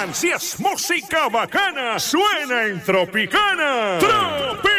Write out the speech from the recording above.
Si es música bacana, suena en Tropicana. ¡Tropicana!